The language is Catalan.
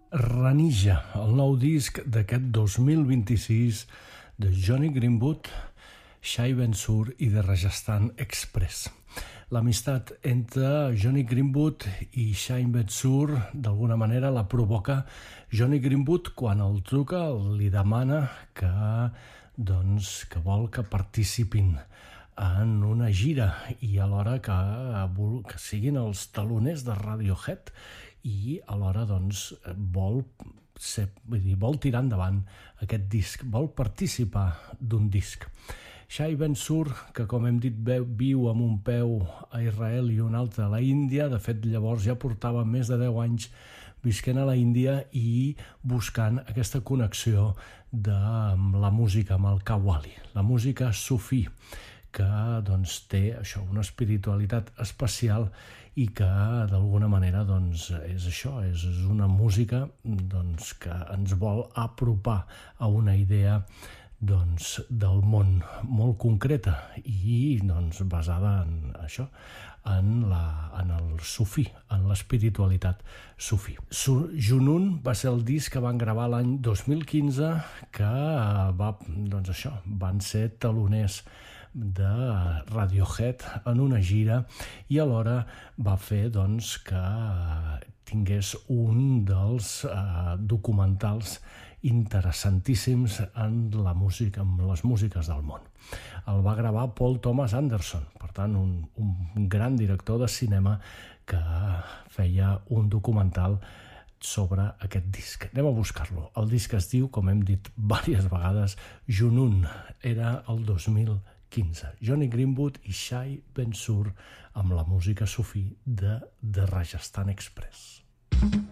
Ranija, el nou disc d'aquest 2026 de Jonny Greenwood, Shai Ben Sur i de Rajasthan Express. L'amistat entre Jonny Greenwood i Shai Ben Sur d'alguna manera la provoca Jonny Greenwood quan el truca, li demana que vol que participin en una gira i alhora que siguin els taloners de Radiohead i alhora vol tirar endavant aquest disc, vol participar d'un disc. Shai Ben Sur, que com hem dit viu amb un peu a Israel i un altre a la Índia, de fet llavors ja portava més de 10 anys visquent a la Índia i buscant aquesta connexió amb la música, amb el qawwali, la música sufí, que té això, una espiritualitat especial i que d'alguna manera és això, és una música que ens vol apropar a una idea del món molt concreta i basada en això, en el sufí, en l'espiritualitat sufí. Junun va ser el disc que van gravar l'any 2015 que van ser taloners de Radiohead en una gira i alhora va fer que tingués un dels documentals interessantíssims en la música, amb les músiques del món. El va gravar Paul Thomas Anderson, per tant un gran director de cinema que feia un documental sobre aquest disc. Anem a buscar-lo. El disc es diu, com hem dit diverses vegades, Junun. Era el 2015. Jonny Greenwood i Shai Ben Sur amb la música sufí de Rajasthan Express.